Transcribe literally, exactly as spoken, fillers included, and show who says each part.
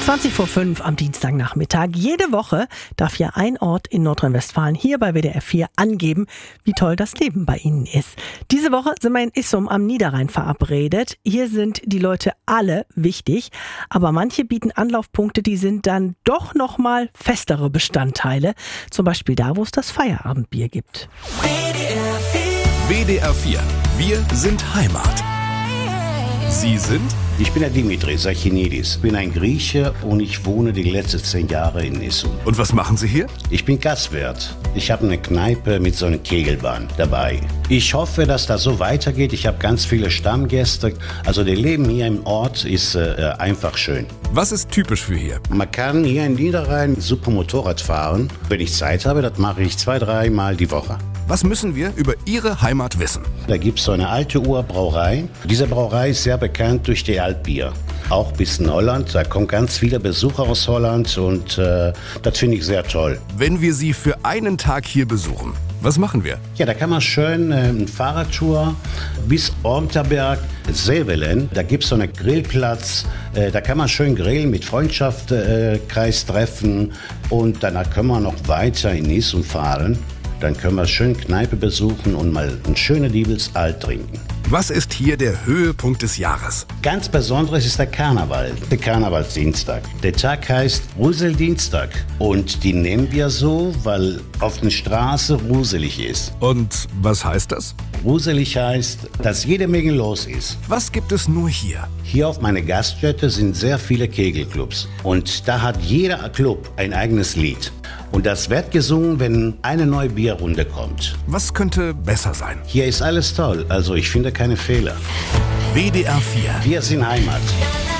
Speaker 1: zwanzig vor fünf am Dienstagnachmittag. Jede Woche darf ja ein Ort in Nordrhein-Westfalen hier bei W D R vier angeben, wie toll das Leben bei ihnen ist. Diese Woche sind wir in Issum am Niederrhein verabredet. Hier sind die Leute alle wichtig, aber manche bieten Anlaufpunkte, die sind dann doch nochmal festere Bestandteile. Zum Beispiel da, wo es das Feierabendbier gibt.
Speaker 2: W D R vier. Wir sind Heimat. Sie sind?
Speaker 3: Ich bin der Dimitri Sachinidis, bin ein Grieche und ich wohne die letzten zehn Jahre in Issum.
Speaker 2: Und was machen Sie hier?
Speaker 3: Ich bin Gastwirt. Ich habe eine Kneipe mit so einer Kegelbahn dabei. Ich hoffe, dass das so weitergeht. Ich habe ganz viele Stammgäste. Also das Leben hier im Ort ist äh, einfach schön.
Speaker 2: Was ist typisch für hier?
Speaker 3: Man kann hier in Niederrhein super Motorrad fahren. Wenn ich Zeit habe, das mache ich zwei, dreimal die Woche.
Speaker 2: Was müssen wir über Ihre Heimat wissen?
Speaker 3: Da gibt es so eine alte Urbrauerei. Diese Brauerei ist sehr bekannt durch die Altbier. Auch bis in Holland. Da kommen ganz viele Besucher aus Holland und äh, das finde ich sehr toll.
Speaker 2: Wenn wir Sie für einen Tag hier besuchen, was machen wir?
Speaker 3: Ja, da kann man schön äh, eine Fahrradtour bis Ormterberg, Sevelen. Da gibt es so einen Grillplatz. Äh, da kann man schön grillen, mit Freundschaftskreis äh, treffen. Und danach können wir noch weiter in Issum fahren. Dann können wir schön Kneipe besuchen und mal ein schönes Diebels Alt trinken.
Speaker 2: Was ist hier der Höhepunkt des Jahres?
Speaker 3: Ganz Besonderes ist der Karneval, der Karnevalsdienstag. Der Tag heißt Ruseldienstag und die nehmen wir so, weil auf der Straße ruselig ist.
Speaker 2: Und was heißt das?
Speaker 3: Ruselig heißt, dass jede Menge los ist.
Speaker 2: Was gibt es nur hier?
Speaker 3: Hier auf meiner Gaststätte sind sehr viele Kegelclubs und da hat jeder Club ein eigenes Lied. Und das wird gesungen, wenn eine neue Bierrunde kommt.
Speaker 2: Was könnte besser sein?
Speaker 3: Hier ist alles toll, also ich finde keine Fehler.
Speaker 2: W D R vier.
Speaker 3: Wir sind Heimat.